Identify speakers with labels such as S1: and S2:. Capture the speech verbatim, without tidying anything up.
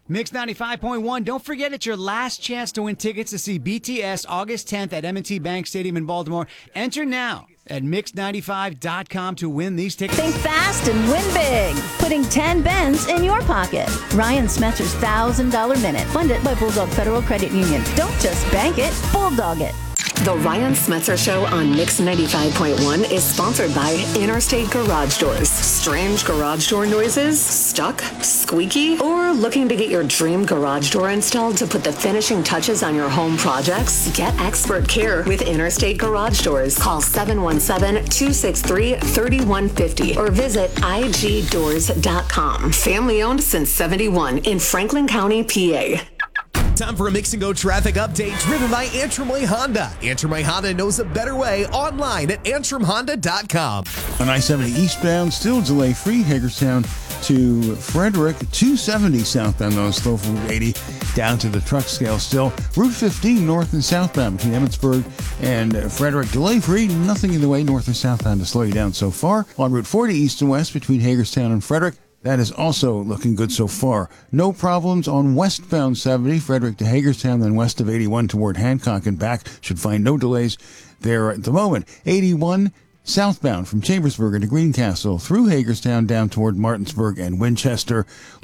S1: Mix ninety-five point one. Don't forget it's your last chance to win tickets to see B T S August tenth at M and T Bank Stadium in Baltimore. Enter now at mix ninety-five dot com to win these tickets.
S2: Think fast and win big. Putting ten Benz in your pocket. Ryan Smetzer's one thousand dollars Minute. Funded by Bulldog Federal Credit Union. Don't just bank it, Bulldog it.
S3: The Ryan Smetzer Show on Mix ninety-five point one is sponsored by Interstate Garage Doors. Strange garage door noises? Stuck? Squeaky? Or looking to get your dream garage door installed to put the finishing touches on your home projects? Get expert care with Interstate Garage Doors. Call seven one seven, two six three, three one five zero or visit I G doors dot com. Family owned since seventy-one in Franklin County, P A.
S4: Time for a Mix and Go traffic update driven by Antrim Way Honda. Antrim Way Honda knows a better way online at antrim honda dot com.
S5: On I seventy eastbound, still delay-free, Hagerstown to Frederick. two seventy southbound, though, slow from Route eighty down to the truck scale still. Route fifteen north and southbound between Emmitsburg and Frederick, delay-free. Nothing in the way north or southbound to slow you down so far. On Route forty east and west between Hagerstown and Frederick, that is also looking good so far. No problems on westbound seventy, Frederick to Hagerstown, then west of eighty-one toward Hancock and back. Should find no delays there at the moment. eighty-one southbound from Chambersburg into Greencastle through Hagerstown down toward Martinsburg and Winchester.